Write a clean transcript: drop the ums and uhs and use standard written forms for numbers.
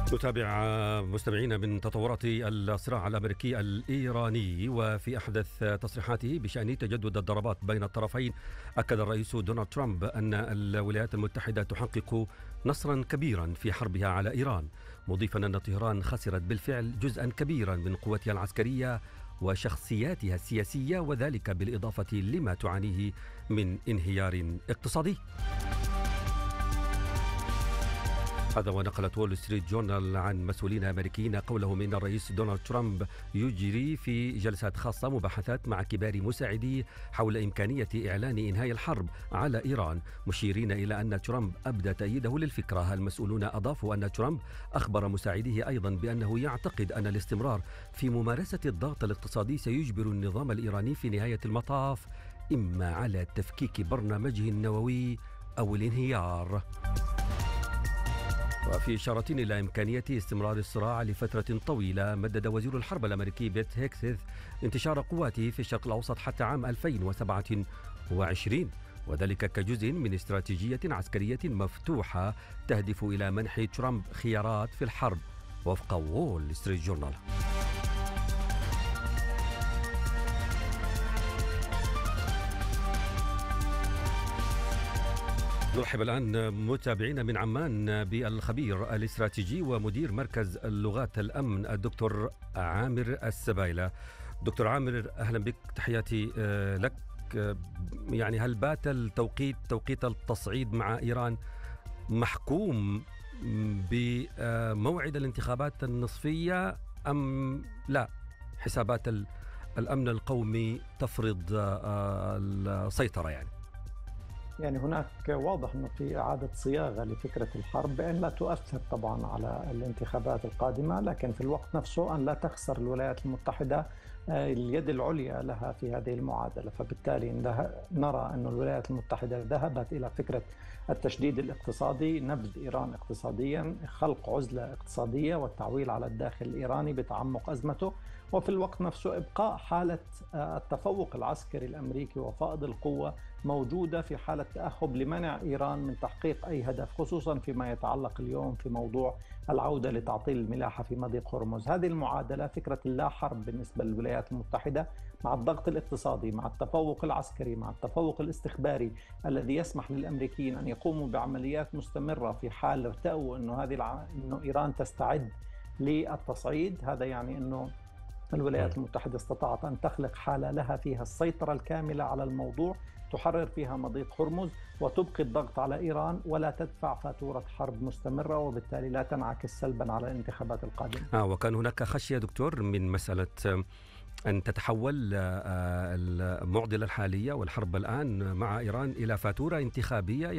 نتابع مستمعينا من تطورات الصراع الأمريكي الإيراني، وفي أحدث تصريحاته بشأن تجدد الضربات بين الطرفين أكد الرئيس دونالد ترامب أن الولايات المتحدة تحقق نصرا كبيرا في حربها على إيران، مضيفا أن طهران خسرت بالفعل جزءا كبيرا من قوتها العسكرية وشخصياتها السياسية، وذلك بالإضافة لما تعانيه من انهيار اقتصادي. هذا ونقلت وول ستريت جورنال عن مسؤولين أمريكيين قولهم إن الرئيس دونالد ترامب يجري في جلسات خاصة مباحثات مع كبار مساعديه حول إمكانية إعلان إنهاء الحرب على إيران، مشيرين إلى أن ترامب أبدى تأييده للفكرة. المسؤولون أضافوا أن ترامب أخبر مساعديه أيضا بأنه يعتقد أن الاستمرار في ممارسة الضغط الاقتصادي سيجبر النظام الإيراني في نهاية المطاف إما على تفكيك برنامجه النووي أو الانهيار. وفي إشارة إلى إمكانية استمرار الصراع لفترة طويلة، مدد وزير الحرب الأمريكي بيت هيكسث انتشار قواته في الشرق الأوسط حتى عام 2027، وذلك كجزء من استراتيجية عسكرية مفتوحة تهدف إلى منح ترامب خيارات في الحرب وفق وول ستريت جورنال. نرحب الآن متابعينا من عمان بالخبير الاستراتيجي ومدير مركز اللغات الأمن الدكتور عامر السبايلة. دكتور عامر، أهلا بك، تحياتي لك. يعني هل بات توقيت التصعيد مع إيران محكوم بموعد الانتخابات النصفية أم لا؟ حسابات الأمن القومي تفرض السيطرة يعني هناك واضح أنه في إعادة صياغة لفكرة الحرب بأن لا تؤثر طبعا على الانتخابات القادمة، لكن في الوقت نفسه أن لا تخسر الولايات المتحدة اليد العليا لها في هذه المعادلة. فبالتالي نرى أن الولايات المتحدة ذهبت إلى فكرة التشديد الاقتصادي، نبذ إيران اقتصاديا، خلق عزلة اقتصادية والتعويل على الداخل الإيراني بتعمق أزمته، وفي الوقت نفسه إبقاء حالة التفوق العسكري الأمريكي وفائض القوة موجودة في حالة تأهب لمنع إيران من تحقيق أي هدف، خصوصا فيما يتعلق اليوم في موضوع العودة لتعطيل الملاحة في مضيق هرمز. هذه المعادلة فكرة اللا حرب بالنسبة للولايات المتحدة مع الضغط الاقتصادي، مع التفوق العسكري، مع التفوق الاستخباري الذي يسمح للأمريكيين أن يقوموا بعمليات مستمرة في حال ارتأوا إنه إيران تستعد للتصعيد. هذا يعني أنه الولايات المتحدة استطاعت أن تخلق حالة لها فيها السيطرة الكاملة على الموضوع، تحرر فيها مضيق هرمز وتبقي الضغط على إيران ولا تدفع فاتورة حرب مستمرة، وبالتالي لا تنعكس سلبا على الانتخابات القادمة. وكان هناك خشية دكتور من مسألة أن تتحول المعضلة الحالية والحرب الآن مع إيران إلى فاتورة انتخابية